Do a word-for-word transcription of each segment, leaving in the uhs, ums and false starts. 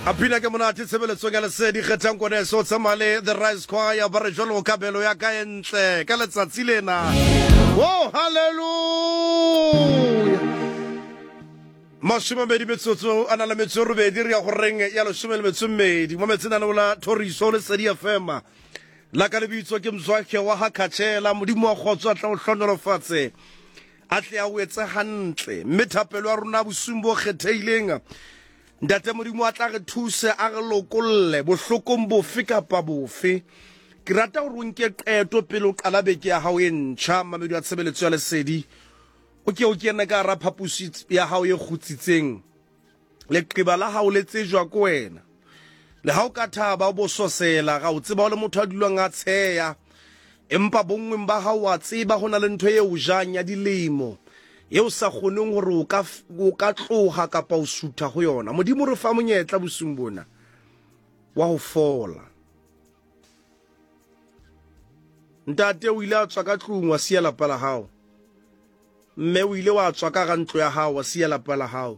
Apina ke monate tshebeletso ya lesedi kgethang kone so tsamale the Rise Choir ba re jolo kabelo ya ka entle ka letsatsi lena. Oh hallelujah. Mashima medi metsotso ana la metsoro be di ya go reng ya lo shumele metsomedi mo metsena la Toriso le Sedi F M la ka lebitso ke mzwakhe wa hakatshela modimo wa kgotswa tla o hlonolofatse atle a wetse hantle methapelo ya rona bosumbo kgetheileng ndate modimo a tla re thuse a re lokolle bohlokong bofe kapa bofe ke rata go nke qeto pele o qala beke ya hao e ntšha mamedi wa tshebeletso ya lesedi o ke o kena ka ra phapusi ya hao e khutsitseng le qiba la hao le tsejwa ko wena le hao ka thaba bo sosela ga o tseba o le motho a dulwang a tsheya empa bongweng ba hao wa tseba hona le ntho e o jang ya dilemo eo sa kgoneng gore o ka o ka tloga kapa o sutha go yona modimo re fa monyetla bosumbona wa go fola ntate o ile a tswa ka tlung wa sia lapa la hao mme o ile wa tswa ka ga ntlo ya hao wa sia lapa la hao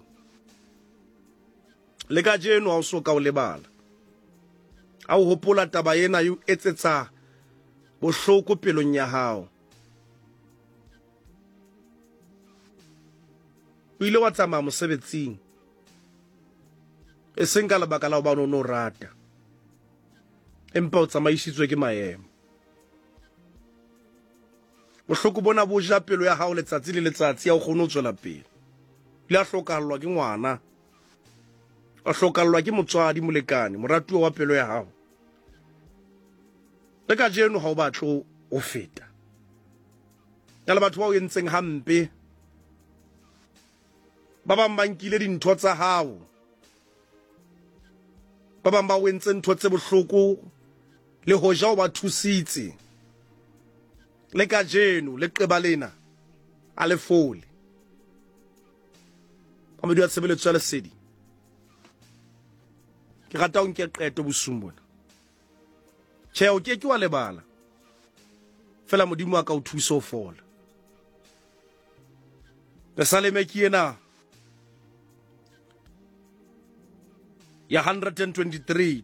le ka jeno a o so ka o lebala a o hopola taba ena yu etsetsa bohloko pelong ya hao o ile wa tsamaya mosebetsing e seng ka lebaka la ba no rata empa o tsamaisitswe ke maemo bohloko bona bo ja pelo ya hao letsatsi le letsatsi ya o kgone o tswela pele le a hlokallwa ke ngwana a hlokallwa ke motswadi molekane moratuwa wa pelo ya hao le ka jeno ha o batlo o feta ya le batho ba o entseng hampe ba bang ba nkile dintho tsa hao ba bang ba o entse ntho tse bohloko le hoja o ba thusitse le ka jeno le qeba lena a le fole ba mo di a tshebeletso ya lesedi ke rata o nke qeto bosumbona tjhe o ke ke wa lebala fela modimo a ka o thusa o fola Besaleme ke ena ya one twenty-three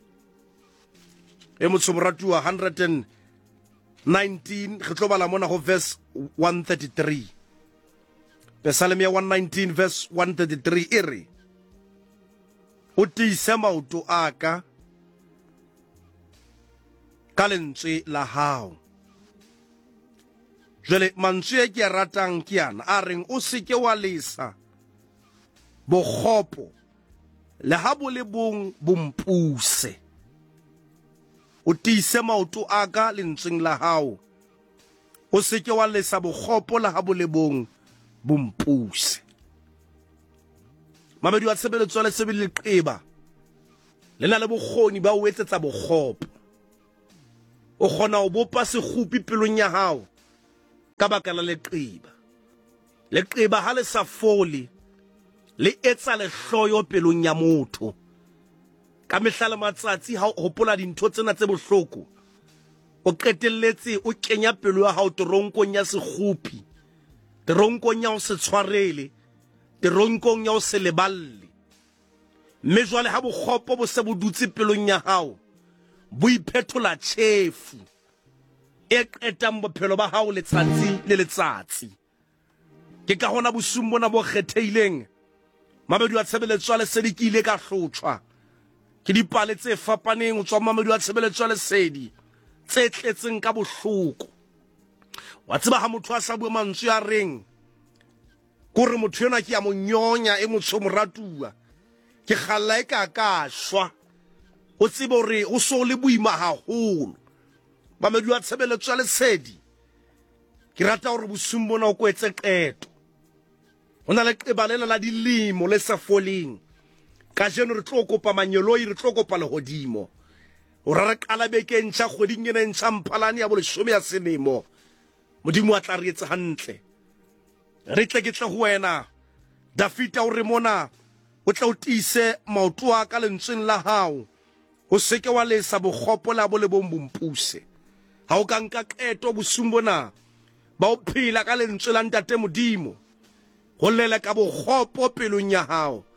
e motsomoratu wa one nineteen re tlo bala mona go verse one thirty-three Besaleme ya one nineteen verse one thirty-three e re o tiise maoto a ka ka lentswe la hao jwale mantswe e ke a ratang ke yana a reng o seke wa lesa bokgopo le ha bo le bong bompuse o tiise maoto a ka lentsweng la hao o seke wa lesa bokgopo le ha bo le bong bompuse mamedi wa tshebeletso le sebe le qeba le na le bokgoni ba o etsetsa bokgopo o kgona o bopa sekgupi pelong ya hao ka baka la leqeba leqeba ha le sa fole le etsa le hloyo pelong ya motho ka mehla le matsatsi ha hopola dintho tsena tse bohloko o qetelletse o kenya pelo ya hao toronkong ya sekgupi toronkong ya o se tshwarele toronkong ya o se leballe mme jwale ha bokgopo bo se bo dutse pelong ya hao bo iphetola tjhefu e qetang bophelo ba hao letsatsi le letsatsi ke ka hona bosumbona bo kgetheileng mamedi wa tshebeletso ya lesedi ke ile ka hlotshwa ke dipale tse fapaneng o tswa mamedi wa tshebeletso ya lesedi tse tletseng ka bohloko wa tseba ha motho a sa bua mantswe a reng gore motho yona ke ya monyonya e motsomoratuwa ke khalla e ka ka shwa o tsebe hore o so le boima haholo mamedi wa tshebeletso ya lesedi ke rata hore bosumbona o ko etse qeto ona le qebalela la dilemo le sa foleng ka jeno re tlo kopa manyeloi re tlo kopa lehodimo o ra re qala beke ntšha kgweding ena ntšha mphalane ya boleshome ya selemo modimo a tla re etse hantle re tle ke tle ho wena Dafita o re mona o tla o tiise maoto a ka lentsweng la hao o seke wa lesa bokgopo la bo le bombompuse ha o ka nka qeto bosumbona ba o phela ka lentswe la ntate modimo go lela ka bokgopo pelong ya hao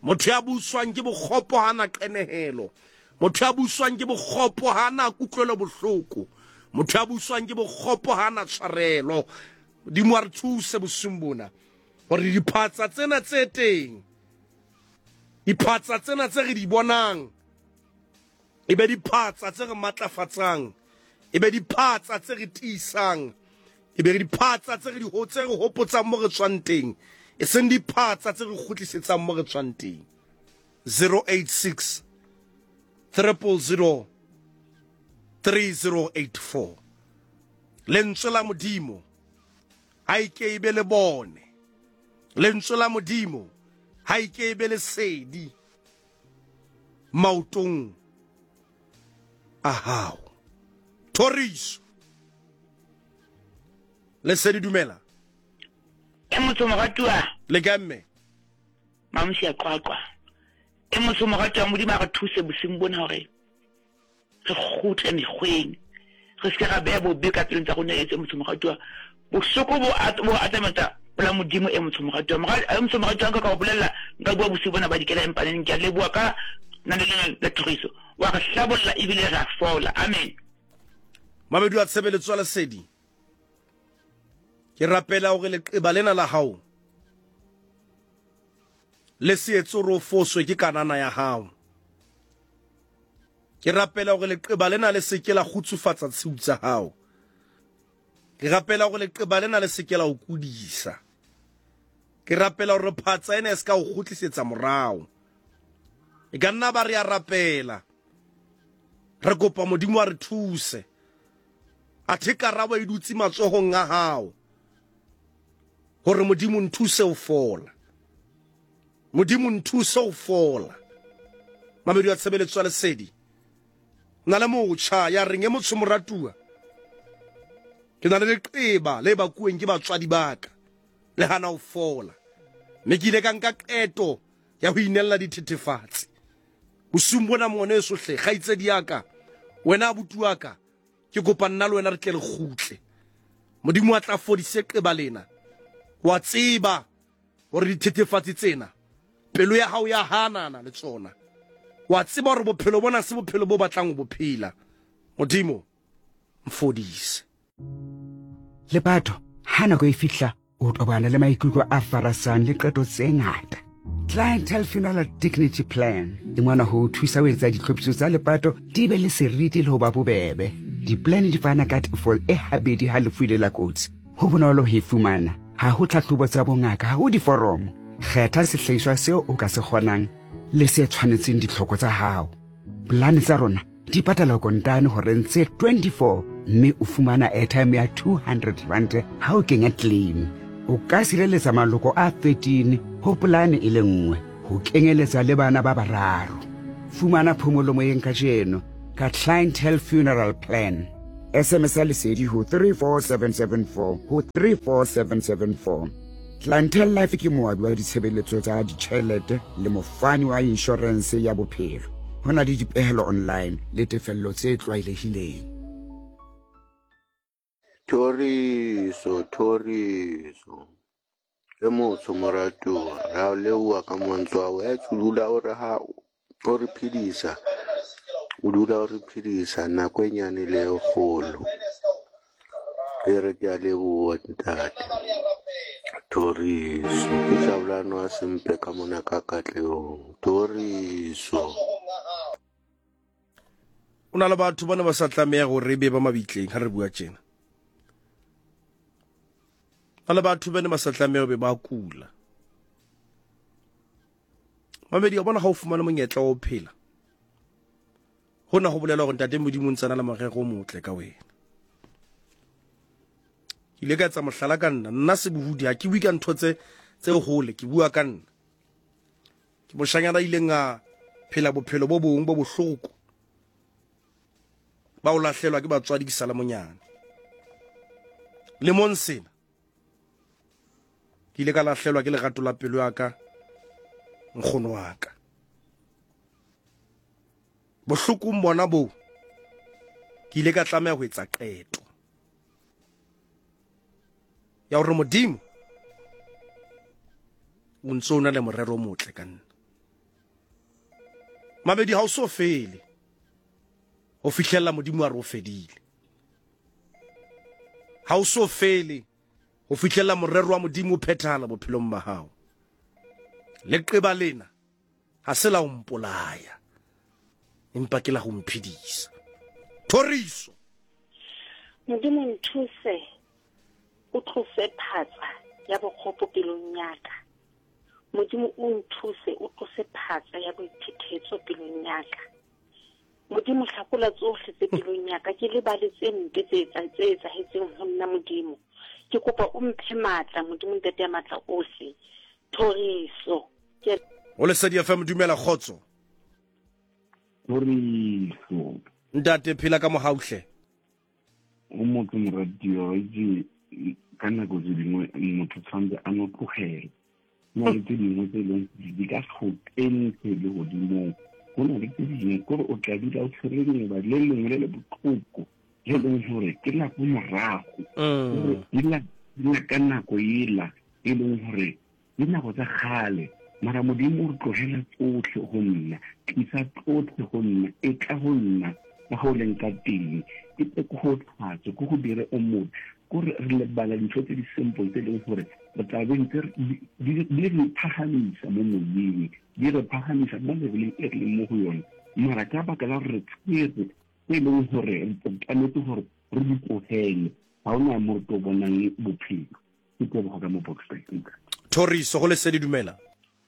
motho ya buswang ke bokgopo hana qenehelo, motho ya buswang ke bokgopo hana kutlwelo bohloko, motho ya buswang ke bokgopo hana tshwarelo. Modimo a re thuse bosung bona hore diphatsa tsena tse teng, diphatsa tsena tse re di bonang, e be diphatsa tse re matlafatsang, e be diphatsa tse re tiisang, e be diphatsa tse re di hotse re hopotsang mo re tswang teng, e seng diphatsa tse re kgutlisetsang mo re tswang teng. zero eight six triple zero three zero eight four. Lentswe la Modimo ha ike e be le bone, lentswe la Modimo ha ike e be le sedi maotong a hao. Thoriso le sedi dumela e motho mogatua le gamme mamusi a qwaqwa e motho mogatua Modimo a re thuse bosing bona hore re khutle mekgweng, re se ka beya bobe ka pelong tsa rona etse motho mogatua bohloko bo at bo atamata pela Modimo e motho mogatua mogatua motho mogatua ka ka bolela nka bua bosing bona ba dikela empaneng ke le bua ka nna le la Thoriso wa re hlabolla ebile ra fola. Amen. Mamedu a tshebeletso la sedi ke rapela hore le qeba lena la hao le seetso ro foswe ke kanana ya hao. Ke rapela hore le qeba lena le se ke la khutsufatsa tshiu tsa hao. Ke rapela hore le qeba lena le se ke la o kudisa. Ke rapela hore phatsa ena e ska o khutlisetsa morao. E ka nna ba re a rapela, re kopa Modimo a re thuse, a thekarabo e dutse matsohong a hao, hore Modimo nthuse o fola, Modimo nthuse o fola. Mamedu a tshebeletso le sedi na le motjha ya reng e motho moratua ke na le leqeba le ba kueng ke batswadi baka le hana o fola, mme ke ile ka nka qeto ya ho inella dithethefatsi. Bosung bona mone so hle kgaitsedi yaka wena abutu ka ke kopa nna le wena re tle le khutle. Modimo a tla fodise qeba lena, wa tseba hore dithethefatsi tsena pelo ya hao ya hanana le tsona, wa tseba hore bophelo bona se bophelo bo batlang go bophela. Modimo mfodise. Le batho ha nako e fihla o tobana le maikutlo a farasang le qeto tse ngata. Clientele Funeral Dignity Plan di ngwana ho thusa ho etsa ditlhophiso tsa lepato di be le seriti le ho ba bobebe. Di-plan di fana ka tefo e habedi ha lefu ile la kotsi, ho bonolo ho e fumana, ha ho tlhahlobo tsa bongaka, ha ho diforomo. Kgetha sehlahiswa seo o ka se kgonang le se tshwanetseng ditlhoko tsa hao. Plan tsa rona di patala kontane hore ntse twenty-four, mme o fumana airtime ya two hundred rand ha o kenya claim. O ka sireletsa maloko a thirteen ho polane e le nngwe, ho kenyeletsa le bana ba bararo. Fumana phomolo moyeng ka jeno ka Clientele Funeral Plan. S M S lesedi ho three four seven seven four ho three four seven seven four. Clientele Life ke moabi wa ditshebeletso tsa ditjhelete le mofani wa insurance ya bophelo. Hona le dipehelo online le tefello tse tlwaelehileng. Thoriso, Thoriso. E motho moratua ra o leua ka mantswe ao e dula o re ha o re phedisa, o dula o re phedisa nako e nyane le e kgolo. E re ke a leboha ntate Thoriso, ke shablano a sempe ka mona ka katlehong. Thoriso o na le batho bana ba sa tlameha go re be ba mabitleng ha re bua tjena. Ala batho bana ba sa tlameha be ba kula. Mamedi a bona ha o fumana monyetla o phela, hona go bolela gore ntate Modimo ntsana la magego motle ka wena. Ile ka tsa mohlala ka nna nna se bohudi ha ke bua ka ntho tse tse hole, ke bua ka nna. Ke moshanyana ile nga phela bophelo bo bong bo bohloko, ba o lahlelwa ke batswadi ke sala monyane. Le monsena ke ile ka lahlelwa ke lerato la pelo ya ka nkgono wa ka. Bohloko mbona bo ke ile ka tlameha ho etsa qeto ya hore Modimo o ntso na le morero motle ka nna. mabedi ha o so fele o fihlella modimo a re o fedile ha o so fele o fihlella morero wa modimo o phethala bophelong ba hao leqeba lena ha se la umpolaya empa ke la ho mphidisa Thoriso modimo nthuse o tlose phatsa ya bokgopo pelong yaka modimo o nthuse o tlose phatsa ya boiphetetso pelong yaka modimo hlakola tsohle tse pelong yaka ke le baletse mpe tse tse etsahetseng ho nna modimo ke kopa o mphe matla modimo ntate ya matla ohle Thoriso ke o le Lesedi F M dumela khotso Thoriso ntate phela ka mohauhle o motho mo radio e ka nako tse dingwe motho tshwanetse a no tlogela mo le tse dingwe tse leng di ka tlhokentse le godimo go na le tse dingwe gore o tla dira o tshwereng ba le lengwe le le botlhoko le leng gore ke la go morago di la ka nako ela e leng gore di nako tsa gale mara modimo re tlogela tsotlhe go nna tlisa tsotlhe go nna e tla go nna ka go leng ka teng e tse go tlhatse go go dire o motho gore re le bala dintho tse di simple tse leng gore re tla be ntse di re phahamisa mo moyeng di re phahamisa mo leveleng e re leng mo go yone mara ka baka la re tsere e leng gore re tlametse gore re di tlogele ga o na mo re to bonang bophelo ke go go ka mo box Thoriso go Lesedi dumela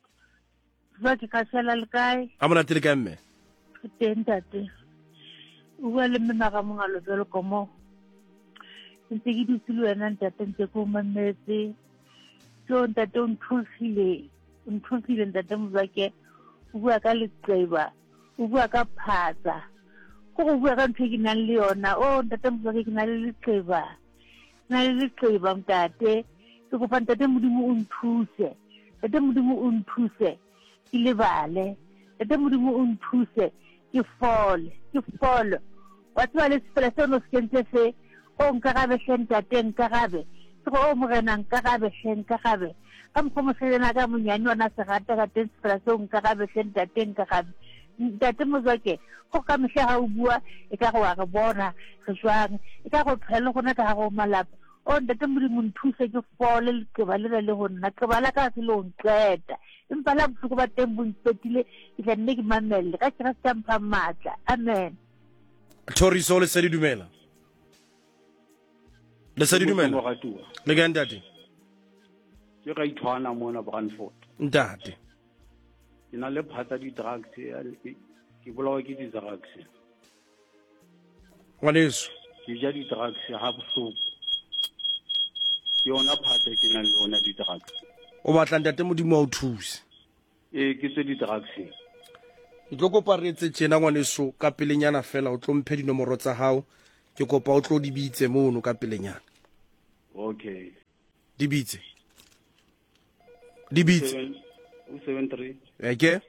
ba ke ka sela le kae a mona tele ka mme teng tate o bua le mena ga mongalo jalo komo ntse ke ditse le wena ntate ntse ko mametse so ntate o nthusile o nthusile ntate Mzwake o bua ka leqeba o bua ka phatsa go go bua ka ntho ke nang le yona o ntate Mzwake ke na le leqeba na le leqeba ntate ke kopa ntate modimo o nthuse ntate modimo o nthuse ke lebale ntate modimo o nthuse ke fole ke fole wa tswa le sepela se no skentse se o nkarabe ntate nkarabe se go o morena nkarabe nkarabe ka mfo moselena ka monyane wana se gata ka teng sepela se o nkarabe ntate nkarabe ntate Mzwake go ka mehla ha o bua e ka go wa re bona re jwang e ka go phela gona ka go malapa o ntate modimo nthuse ke fole le qeba le le go nna qeba la ka se lo nqeta empa la botho ba teng bo ntsetile ke tla nne ke mamelle ka tsara stampa matla amen Thoriso le Lesedi dumela Lesedi dumela le ga ntate ke ga ithwana mona Brandford ntate ke na le phatsa di drugs ke bolawa ke di drugs ngwaneso ke ja di drugs ha bohloko yona phatsa ke na le yona di drugs o batla ntate modimo o thuse e ke tse di drugs ke tlo kopa re etse tjena ngwaneso ka pelenyana fela o tlo mphe dinomoro tsa hao ke kopa o tlo di bitse mono ka pelenyana okay di bitse di bitse seven three eke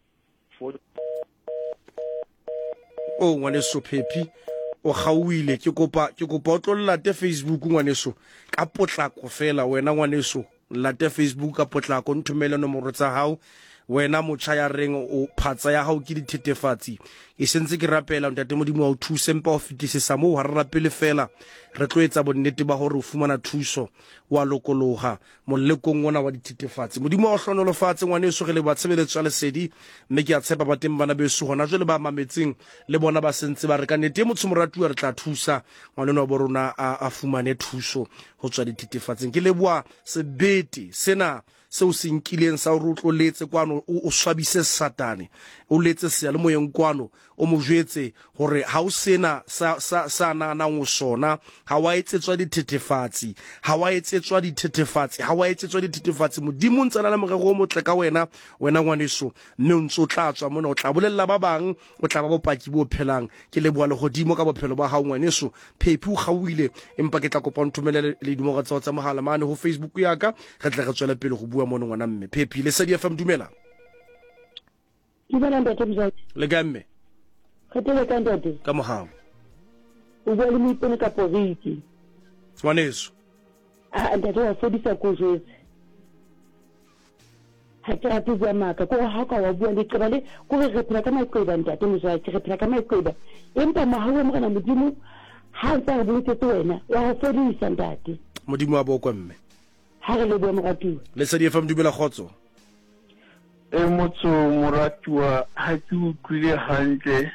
o ngwaneso Phephi o gauile ke kopa ke kopa o tlo late Facebook ngwaneso ka potlako fela wena ngwaneso late Facebook ka potlako nthumele nomoro tsa hao wena motjha ya reng o phatsa ya hao ke dithetefatsi e sentse ke rapela ntate modimo wa o thuse mpa o fitisisa mo wa rapele fela re tlo etsa bonnete ba hore o fumana thuso wa lokologa molekong ona wa dithetefatsi modimo wa hlonolofatse ngwaneso re le ba tshebeletso ya Lesedi mme ke a tshepa ba teng bana beso hona jwale ba mametseng le bona ba sentse ba re ka nete motho moratuwa re tla thusa ngwaneno wa borona a fumane thuso ho tswa dithetefatsing ke leboa sebete sena se o se nkileng sa o tlo letse kwano o swabise satane o letse se le moyeng kwano o mo jwetse hore ha o sena sa sa sa na na ngo sona ha wa etsetswa dithetefatsi ha wa etsetswa dithetefatsi ha wa etsetswa dithetefatsi modimo ntsana la morego o motle ka wena wena ngwaneso mme o ntse o tlatswa mona o tla bolella ba bang o tla ba bopaki bo phelang ke leboa le godimo ka bophelo ba hao ngwaneso Phephi o gauile empa ke tla kopa nthumelele le dimo ga tsa tsa mogala mane ho Facebook ya ka re tla re tswela pele go bua mono ngwana mme Phephi Lesedi F M dumela Ibana ntate Mzwake le gamme kgetele ka ntate ka mohao o bua le mipone ka poviki ngwaneso a ntate wa fodisa ko jwetse ha ke rate bua maka ko ha ka wa bua leqeba le ko re phela ka maqeba ntate Mzwaki re phela ka maqeba empa mahawa mo kana modimo ha tsa re botse wena ya ho fodisa ntate modimo wa bo kwa mme ha re le bua moratuwa le sa di F M dumela khotso e motho moratuwa ha ke utlwile hantle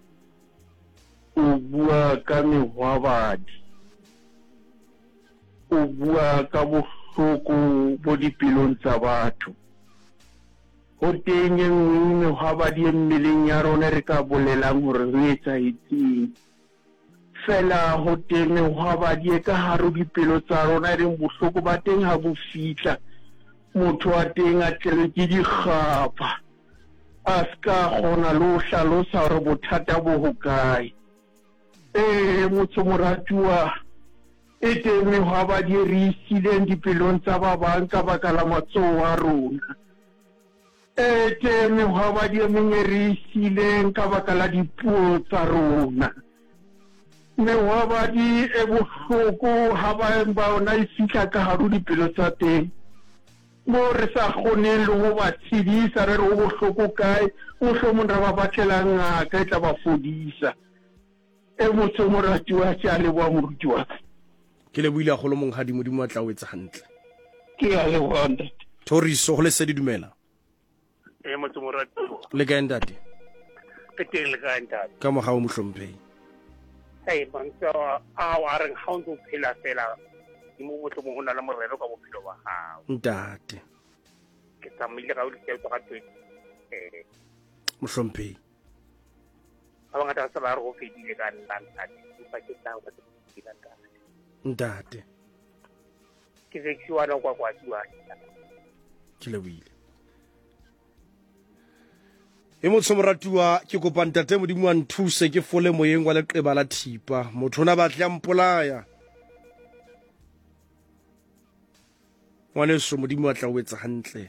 o bua ka mehwabadi o bua ka bohloko bo dipelong tsa batho ho teng e nngwe mehwabadi e mmeleng ya rona re ka bolelang hore re etsahetseng fela ho teng mehwabadi e ka hare dipelo tsa rona re bohloko ba teng ha bo fihla motho wa teng a tlelwe ke dikgapa a ska kgona le ho hlalosa hore bothata bo hokae eh motho moratuwa e teng mehwabadi e re isileng dipelong tsa ba bang ka baka la matsoho a rona e teng mehwabadi e meng e re isileng ka baka la dipuo tsa rona mehwabadi e bohloko ha baeng ba ona e fihla ka hare dipelo tsa teng mo re sa kgoneng le ho ba tshedisa re re ho bohloko kae mohlomong re ba batlela ngaka e tla ba fodisa e motho moratuwa tja le bua moruti wa ke le buile go lo mong hadi modimo a tla o etsa hantle ke a le wanda Thoriso go le se di dumela e motho moratuwa le ka ndate ke teng le ka ndate ka mo ga o mohlomphei hey mantso a wa reng ha o ntse phela fela di mo botlo mo hona le morero ka bophelo ba hao ntate ke tsamile ka o le tsetsa ka twe eh mohlomphei aba ngata sa ba re go fedile ka nna ntate pa ke tsa ba ke ka ka ntate ke vexiwa no kwa kwa tswa ke le buile e motho moratuwa ke kopa ntate modimo wa nthuse ke fole moyeng wa leqeba la thipa motho ona ba tla mpolaya ngwane so modimo wa tla o etsa hantle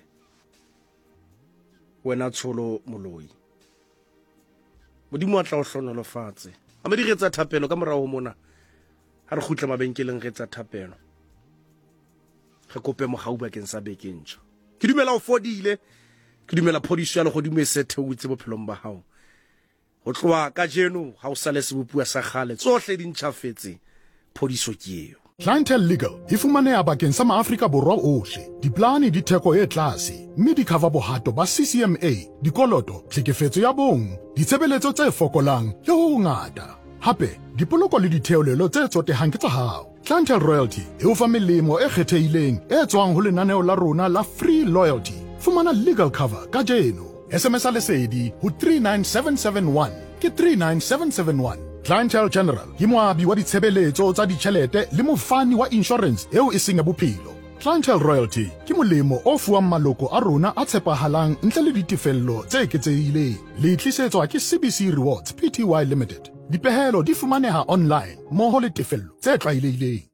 wena tsholo moloi modimo wa tla o hlonolofatse a me di retsa thapelo ka morago mona ha re khutla mabenkeleng re tsa thapelo re kope mogau bakeng sa bekentša ke dumela o fodile ke dumela phodiso ya le godimo e se theutse bophelong ba hao go tloa ka jeno ha o sa le sebopua sa gale tsohle di ntšhafetse phodiso ke eo Clientele Legal e fumaneha bakeng sa maAfrika Borwa ohle. Diplane di theko e tlase, mme di cover bohato ba C C M A, dikoloto, tlhekefetso ya bong, ditshebeletso tse fokolang le ho ngata. Hape, dipoloko le ditheolelo tse tsotehang ke tsa hao. Clientele Royalty e o fa melemo e kgethehileng e tswang ho lenaneo la rona la Free Loyalty. Fumana legal cover ka jeno. S M S a lesedi ho three nine seven seven one ke three nine seven seven one. Clientele General ke moabi wa ditshebeletso tsa ditjhelete le mofani wa insurance eo e seng ya bophelo. Clientele Royalty ke molemo o fuwang maloko a rona a tshepahalang ntle le ditefello tse eketsehileng. Le tlisetswa ke C B C Rewards Pty Limited. Dipehelo di fumaneha online moho le tefello tse tlwaelehileng.